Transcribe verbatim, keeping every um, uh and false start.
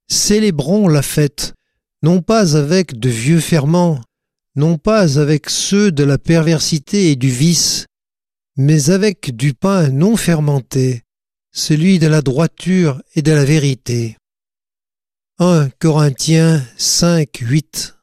Célébrons la fête, non pas avec de vieux ferments, non pas avec ceux de la perversité et du vice, mais avec du pain non fermenté, celui de la droiture et de la vérité. un Corinthiens cinq, huit